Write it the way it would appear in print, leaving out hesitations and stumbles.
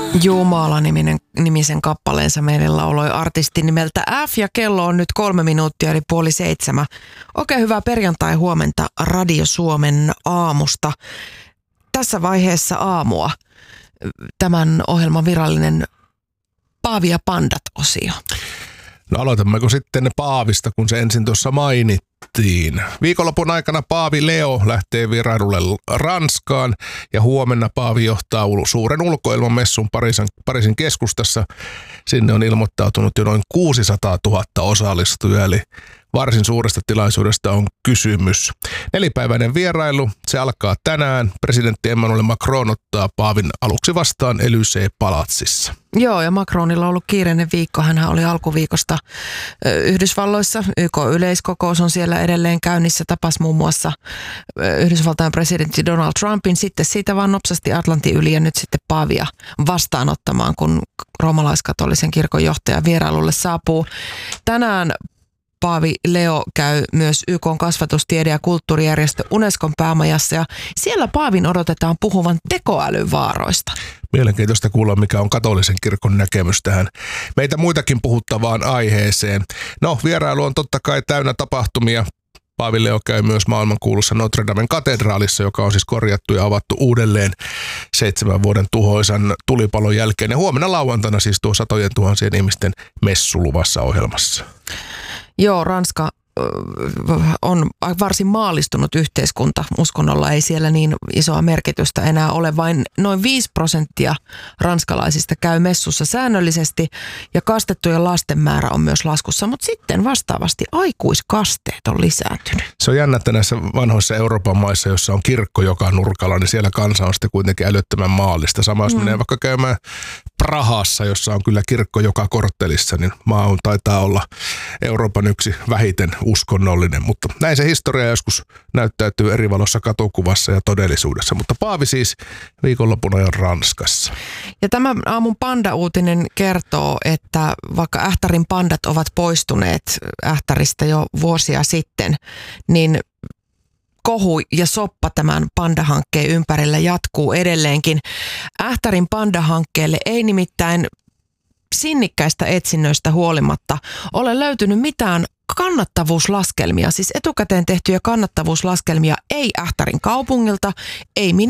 Jumala-nimisen kappaleensa meille lauloi artisti nimeltä F ja kello on nyt 3 minuuttia eli 6:30. Oikein hyvää perjantai-huomenta Radio Suomen aamusta. Tässä vaiheessa aamua tämän ohjelman virallinen Paavi ja Pandat-osio. No aloitammeko sitten Paavista, kun se ensin tuossa mainittiin. Viikonlopun aikana Paavi Leo lähtee vierailulle Ranskaan ja huomenna Paavi johtaa suuren ulkoilmamessun Pariisin keskustassa. Sinne on ilmoittautunut jo noin 600 000 osallistujaa, eli varsin suuresta tilaisuudesta on kysymys. 4-päiväinen vierailu, se alkaa tänään. Presidentti Emmanuel Macron ottaa Paavin aluksi vastaan Élysée-palatsissa. Joo, ja Macronilla on ollut kiireinen viikko. Hänhän oli alkuviikosta Yhdysvalloissa. YK-yleiskokous on siellä edelleen käynnissä. Tapasi muun muassa Yhdysvaltain presidentti Donald Trumpin. Sitten siitä vaan nopsasti Atlantin yli ja nyt sitten Paavia vastaanottamaan, kun roomalaiskatolisen kirkon johtaja vierailulle saapuu. Tänään Paavi Leo käy myös YK:n kasvatustiede- ja kulttuurijärjestö Unescon päämajassa ja siellä Paavin odotetaan puhuvan tekoälyn vaaroista. Mielenkiintoista kuulla, mikä on katolisen kirkon näkemys tähän meitä muitakin puhuttavaan aiheeseen. No, vierailu on totta kai täynnä tapahtumia. Paavi Leo käy myös maailmankuulussa Notre Damen katedraalissa, joka on siis korjattu ja avattu uudelleen 7 vuoden tuhoisan tulipalon jälkeen. Ja huomenna lauantaina siis tuo 100 000 ihmisten messu luvassa ohjelmassa. Joo, Ranska on varsin maallistunut yhteiskunta. Uskonnolla ei siellä niin isoa merkitystä enää ole. Vain noin 5% ranskalaisista käy messussa säännöllisesti ja kastettujen lasten määrä on myös laskussa. Mutta sitten vastaavasti aikuiskasteet on lisääntynyt. Se on jännä, että näissä vanhoissa Euroopan maissa, jossa on kirkko joka nurkalla, niin siellä kansa on sitten kuitenkin älyttömän maallista. Sama jos menee vaikka käymään Prahassa, jossa on kyllä kirkko joka korttelissa, niin maa on taitaa olla Euroopan yksi vähiten uskonnollinen, mutta näin se historia joskus näyttäytyy eri valossa katukuvassa ja todellisuudessa, mutta Paavi siis viikonlopun ajan Ranskassa. Ja tämä aamun panda-uutinen kertoo, että vaikka Ähtärin pandat ovat poistuneet Ähtäristä jo vuosia sitten, niin kohu ja soppa tämän panda-hankkeen ympärillä jatkuu edelleenkin. Ähtärin panda-hankkeelle ei nimittäin sinnikkäistä etsinnöistä huolimatta ole löytynyt mitään kannattavuuslaskelmia, siis etukäteen tehtyjä kannattavuuslaskelmia ei Ähtärin kaupungilta, ei